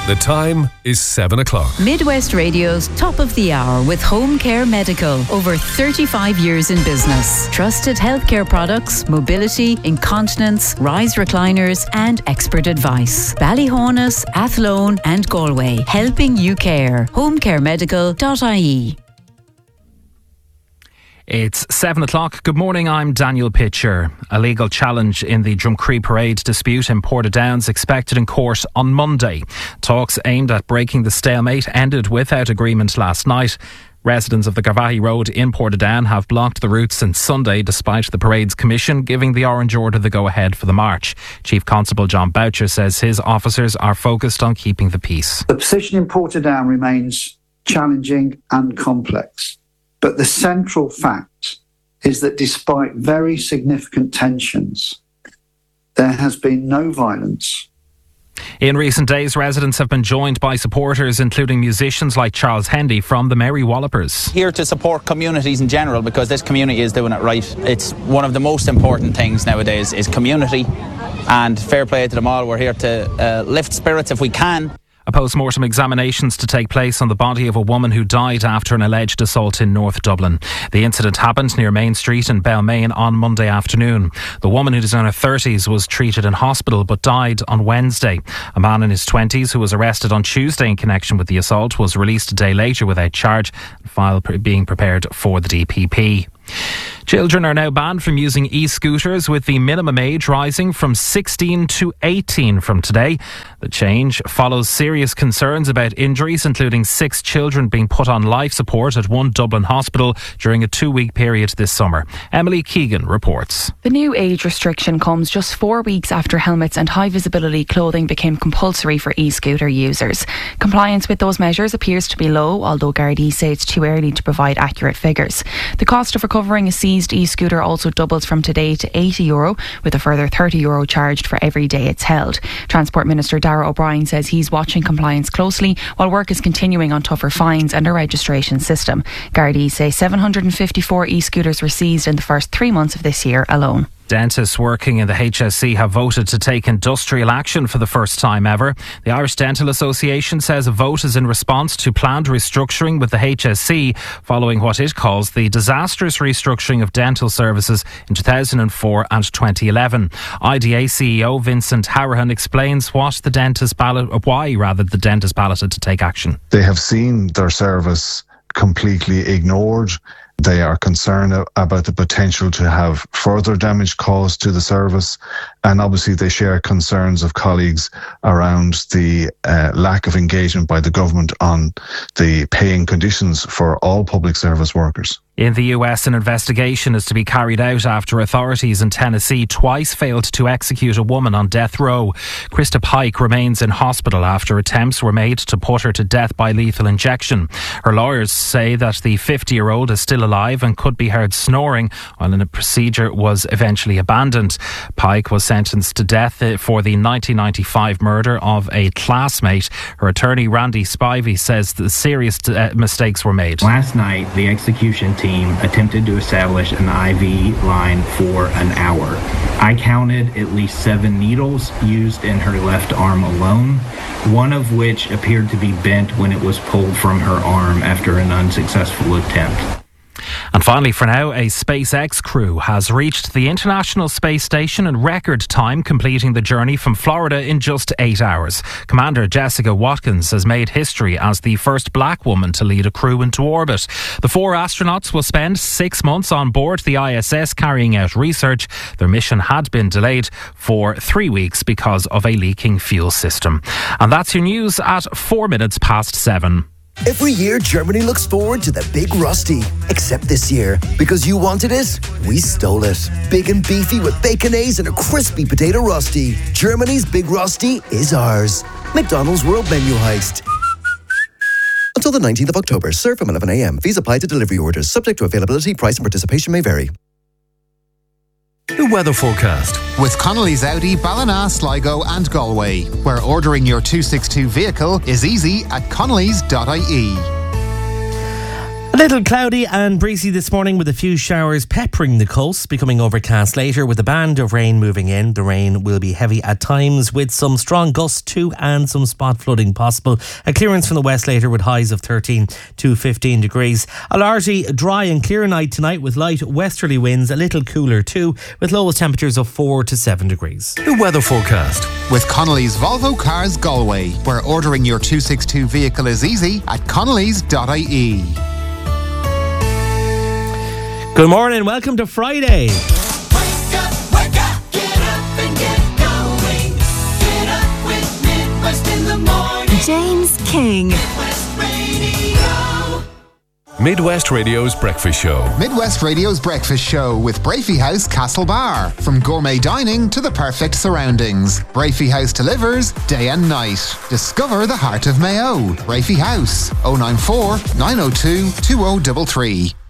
The time is 7 o'clock. Midwest Radio's Top of the Hour with Home Care Medical. Over 35 years in business. Trusted healthcare products, mobility, incontinence, rise recliners and expert advice. Ballyhonus, Athlone and Galway. Helping you care. homecaremedical.ie. It's 7 o'clock. Good morning, I'm Daniel Pitcher. A legal challenge in the Drumcree Parade dispute in Portadown's expected in court on Monday. Talks aimed at breaking the stalemate ended without agreement last night. Residents of the Garvaghey Road in Portadown have blocked the route since Sunday despite the parade's commission giving the orange order the go-ahead for the march. Chief Constable John Boucher says his officers are focused on keeping the peace. The position in Portadown remains challenging and complex. But the central fact is that despite very significant tensions, there has been no violence. In recent days, residents have been joined by supporters, including musicians like Charles Hendy from the Merry Wallopers. Here to support communities in general, because this community is doing it right. It's one of the most important things nowadays is community, and fair play to them all. We're here to lift spirits if we can. A post-mortem examinations to take place on the body of a woman who died after an alleged assault in North Dublin. The incident happened near Main Street in Balmain on Monday afternoon. The woman, who is in her 30s, was treated in hospital but died on Wednesday. A man in his 20s who was arrested on Tuesday in connection with the assault was released a day later without charge, file being prepared for the DPP. Children are now banned from using e-scooters, with the minimum age rising from 16 to 18 from today. The change follows serious concerns about injuries, including 6 children being put on life support at one Dublin hospital during a 2-week period this summer. Emily Keegan reports. The new age restriction comes just 4 weeks after helmets and high visibility clothing became compulsory for e-scooter users. Compliance with those measures appears to be low, although Gardaí say it's too early to provide accurate figures. The cost of recovering a seized e-scooter also doubles from today to €80, with a further €30 charged for every day it's held. Transport Minister Darragh O'Brien says he's watching compliance closely while work is continuing on tougher fines and a registration system. Gardaí say 754 e-scooters were seized in the first 3 months of this year alone. Dentists working in the HSE have voted to take industrial action for the first time ever. The Irish Dental Association says a vote is in response to planned restructuring with the HSE following what it calls the disastrous restructuring of dental services in 2004 and 2011. IDA CEO Vincent Harahan explains why the dentist balloted to take action. They have seen their service completely ignored. They are concerned about the potential to have further damage caused to the service, and obviously they share concerns of colleagues around the lack of engagement by the government on the paying conditions for all public service workers. In the US, an investigation is to be carried out after authorities in Tennessee twice failed to execute a woman on death row. Krista Pike remains in hospital after attempts were made to put her to death by lethal injection. Her lawyers say that the 50-year-old is still alive and could be heard snoring while a procedure was eventually abandoned. Pike was sentenced to death for the 1995 murder of a classmate. Her attorney, Randy Spivey, says the serious mistakes were made. Last night, the execution team attempted to establish an IV line for an hour. I counted at least 7 needles used in her left arm alone, one of which appeared to be bent when it was pulled from her arm after an unsuccessful attempt. And finally, for now, a SpaceX crew has reached the International Space Station in record time, completing the journey from Florida in just 8 hours. Commander Jessica Watkins has made history as the first black woman to lead a crew into orbit. The 4 astronauts will spend 6 months on board the ISS carrying out research. Their mission had been delayed for 3 weeks because of a leaking fuel system. And that's your news at 4 minutes past 7. Every year, Germany looks forward to the Big Rusty. Except this year, because you wanted it, we stole it. Big and beefy with baconaise and a crispy potato rusty. Germany's Big Rusty is ours. McDonald's World Menu Heist. Until the 19th of October, serve from 11 a.m. Fees apply to delivery orders. Subject to availability, price and participation may vary. The weather forecast with Connolly's Audi, Ballina, Sligo and Galway, where ordering your 262 vehicle is easy at connellys.ie. A little cloudy and breezy this morning with a few showers peppering the coast, becoming overcast later with a band of rain moving in. The rain will be heavy at times with some strong gusts too and some spot flooding possible. A clearance from the west later with highs of 13 to 15 degrees. A largely dry and clear night tonight with light westerly winds, a little cooler too, with lowest temperatures of 4 to 7 degrees. The weather forecast. With Connolly's Volvo Cars Galway, where ordering your 262 vehicle is easy at connellys.ie. Good morning, welcome to Friday. Wake up, get up and get going. Get up with Midwest in the morning. James King. Midwest Radio. Midwest Radio's Breakfast Show. Midwest Radio's Breakfast Show with Brafey House Castlebar. From gourmet dining to the perfect surroundings, Brafey House delivers day and night. Discover the heart of Mayo. Brafey House, 094 902 2033.